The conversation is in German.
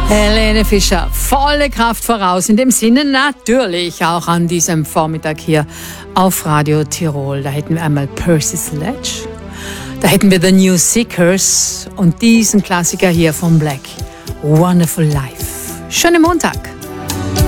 Helene Fischer, volle Kraft voraus. In dem Sinne natürlich auch an diesem Vormittag hier auf Radio Tirol. Da hätten wir einmal Percy Sledge, da hätten wir The New Seekers und diesen Klassiker hier von Black, Wonderful Life. Schönen Montag.